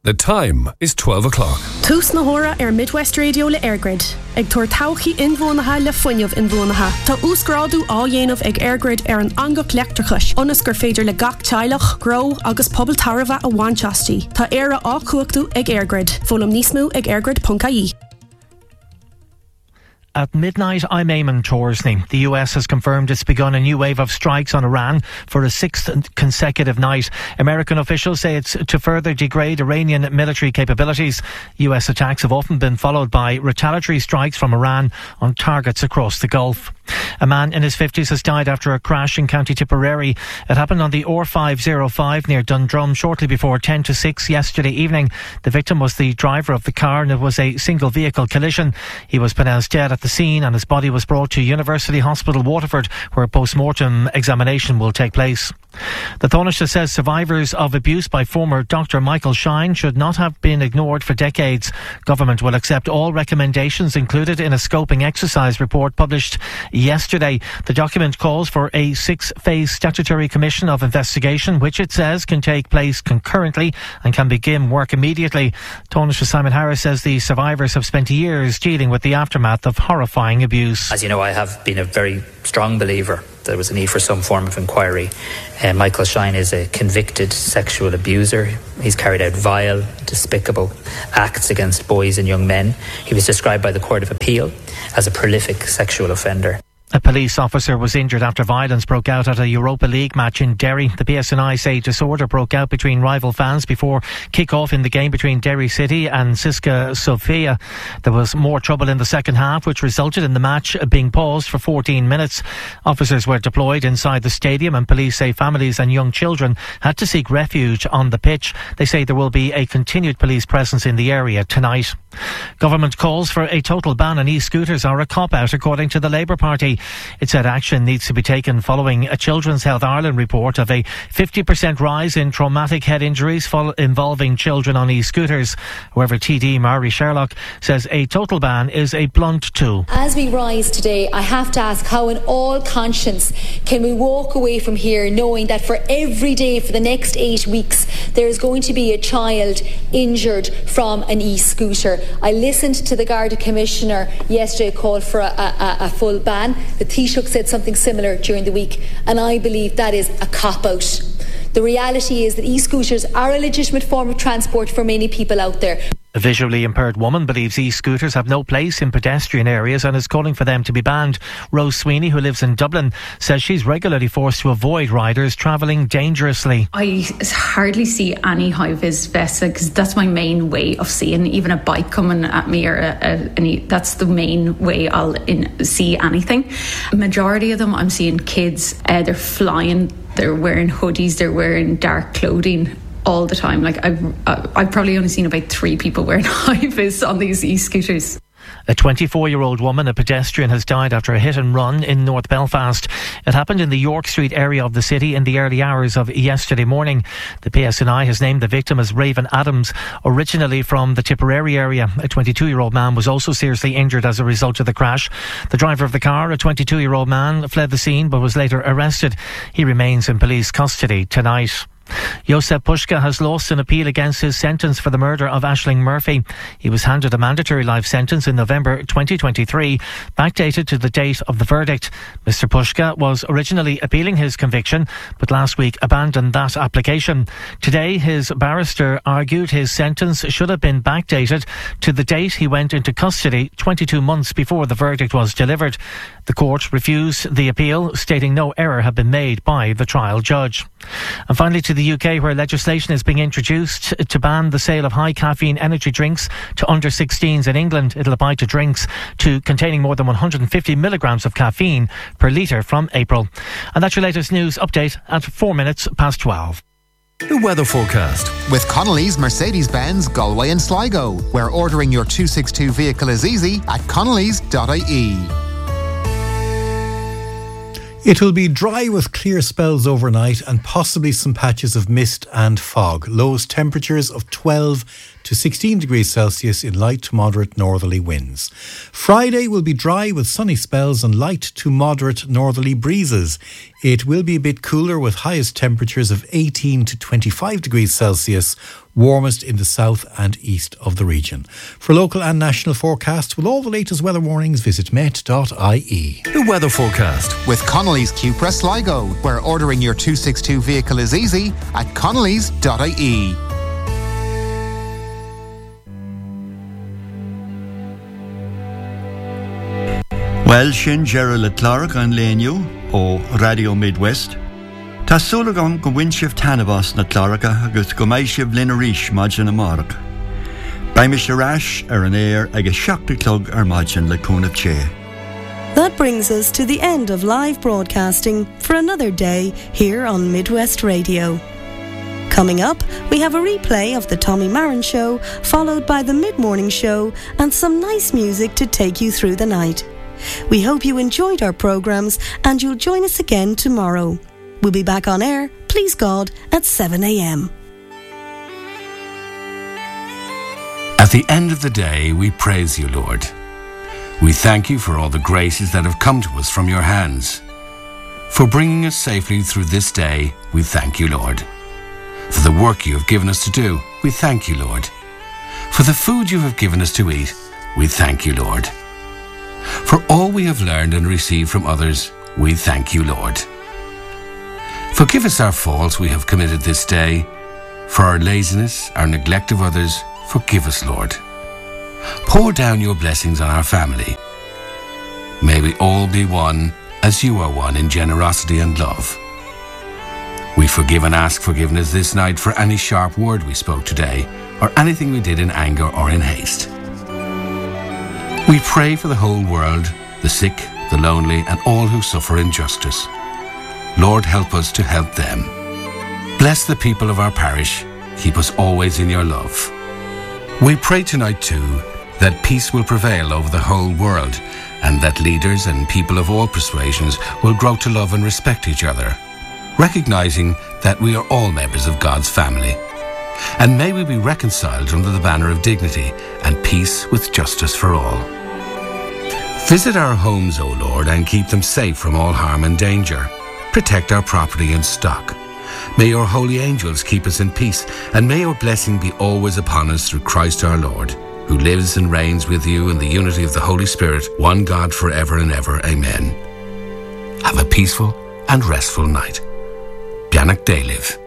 The time is 12 o'clock. Tús na hora Midwest Radio le Airgrid. Ag tuair tauchaí inmhónatha le fuinneamh inmhónatha. Tá úsgráadú á dhéanamh ag Airgrid an angach leachtarchais. Ionas gur féidir le gach teilech, gro agus pobl tarbha a bhainteastí. Tá éire á cuachtú ag Airgrid. Fólam níos mó ag airgrid.ie. At midnight, I'm Eamon Torsney. The US has confirmed it's begun a new wave of strikes on Iran for a sixth consecutive night. American officials say it's to further degrade Iranian military capabilities. US attacks have often been followed by retaliatory strikes from Iran on targets across the Gulf. A man in his 50s has died after a crash in County Tipperary. It happened on the R505 near Dundrum shortly before 10 to 6 yesterday evening. The victim was the driver of the car and it was a single vehicle collision. He was pronounced dead at the scene and his body was brought to University Hospital Waterford, where a post-mortem examination will take place. The Taoiseach says survivors of abuse by former Dr. Michael Shine should not have been ignored for decades. Government will accept all recommendations included in a scoping exercise report published yesterday. The document calls for a 6-phase statutory commission of investigation, which it says can take place concurrently and can begin work immediately. Taoiseach Simon Harris says the survivors have spent years dealing with the aftermath of horrifying abuse. As you know, I have been a very strong believer there was a need for some form of inquiry. Michael Shine is a convicted sexual abuser. He's carried out vile, despicable acts against boys and young men. He was described by the Court of Appeal as a prolific sexual offender. A police officer was injured after violence broke out at a Europa League match in Derry. The PSNI say disorder broke out between rival fans before kick-off in the game between Derry City and Siska Sofia. There was more trouble in the second half, which resulted in the match being paused for 14 minutes. Officers were deployed inside the stadium and police say families and young children had to seek refuge on the pitch. They say there will be a continued police presence in the area tonight. Government calls for a total ban on e-scooters are a cop-out, according to the Labour Party. It said action needs to be taken following a Children's Health Ireland report of a 50% rise in traumatic head injuries involving children on e-scooters. However, TD Mary Sherlock says a total ban is a blunt tool. As we rise today, I have to ask, how in all conscience can we walk away from here knowing that for every day for the next 8 weeks there is going to be a child injured from an e-scooter? I listened to the Garda Commissioner yesterday call for a full ban. The Taoiseach said something similar during the week, and I believe that is a cop-out. The reality is that e-scooters are a legitimate form of transport for many people out there. A visually impaired woman believes e-scooters have no place in pedestrian areas and is calling for them to be banned. Rose Sweeney, who lives in Dublin, says she's regularly forced to avoid riders travelling dangerously. I hardly see any high-vis vests because that's my main way of seeing even a bike coming at me, or that's the main way I'll see anything. Majority of them I'm seeing kids, they're flying, they're wearing hoodies, they're wearing dark clothing all the time. Like I've probably only seen about 3 people wearing high-vis on these e-scooters. A 24-year-old woman, a pedestrian, has died after a hit and run in North Belfast. It happened in the York Street area of the city in the early hours of yesterday morning. The PSNI has named the victim as Raven Adams, originally from the Tipperary area. A 22-year-old man was also seriously injured as a result of the crash. The driver of the car, a 22-year-old man, fled the scene but was later arrested. He remains in police custody tonight. Jozef Puška has lost an appeal against his sentence for the murder of Aisling Murphy. He was handed a mandatory life sentence in November 2023, backdated to the date of the verdict. Mr. Puška was originally appealing his conviction, but last week abandoned that application. Today, his barrister argued his sentence should have been backdated to the date he went into custody 22 months before the verdict was delivered. The court refused the appeal, stating no error had been made by the trial judge. And finally, to the UK, where legislation is being introduced to ban the sale of high caffeine energy drinks to under 16s in England. It'll apply to drinks containing more than 150 milligrams of caffeine per litre from April. And that's your latest news update at 12:04. The weather forecast with Connolly's Mercedes-Benz Galway and Sligo, where ordering your 262 vehicle is easy at connellys.ie. It will be dry with clear spells overnight and possibly some patches of mist and fog. Lowest temperatures of 12 to 16 degrees Celsius in light to moderate northerly winds. Friday will be dry with sunny spells and light to moderate northerly breezes. It will be a bit cooler with highest temperatures of 18 to 25 degrees Celsius, warmest in the south and east of the region. For local and national forecasts with all the latest weather warnings, visit met.ie. The weather forecast with Connolly's Cupra Sligo, where ordering your 262 vehicle is easy at connellys.ie. Well, sin Gerald le Clark an léniu ó Radio Midwest. Tá súlagan go bhain sibh tanabas na Claracha agus go mbeidh sibh linn arís maidin amárach. Baimime sé rais an air agus 7 clog ar maidin le cúnamh ché. That brings us to the end of live broadcasting for another day here on Midwest Radio. Coming up, we have a replay of the Tommy Marin Show, followed by the mid-morning show and some nice music to take you through the night. We hope you enjoyed our programmes and you'll join us again tomorrow. We'll be back on air, please God, at 7 a.m. At the end of the day, we praise you, Lord. We thank you for all the graces that have come to us from your hands. For bringing us safely through this day, we thank you, Lord. For the work you have given us to do, we thank you, Lord. For the food you have given us to eat, we thank you, Lord. For all we have learned and received from others, we thank you, Lord. Forgive us our faults we have committed this day. For our laziness, our neglect of others, forgive us, Lord. Pour down your blessings on our family. May we all be one as you are one in generosity and love. We forgive and ask forgiveness this night for any sharp word we spoke today or anything we did in anger or in haste. We pray for the whole world, the sick, the lonely, and all who suffer injustice. Lord, help us to help them. Bless the people of our parish. Keep us always in your love. We pray tonight too that peace will prevail over the whole world and that leaders and people of all persuasions will grow to love and respect each other, recognizing that we are all members of God's family. And may we be reconciled under the banner of dignity and peace with justice for all. Visit our homes, O Lord, and keep them safe from all harm and danger. Protect our property and stock. May your holy angels keep us in peace, and may your blessing be always upon us through Christ our Lord, who lives and reigns with you in the unity of the Holy Spirit, one God forever and ever. Amen. Have a peaceful and restful night. Bianach Daliv.